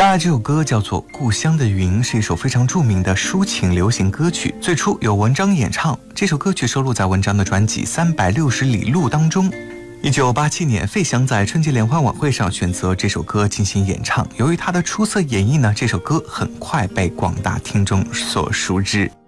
下来这首歌叫做《故乡的云》，是一首非常著名的抒情流行歌曲，最初由文章演唱。这首歌曲收录在文章的专辑《360里路》当中。1987年，费翔在春节联欢晚会上选择这首歌进行演唱。由于他的出色演绎呢，这首歌很快被广大听众所熟知。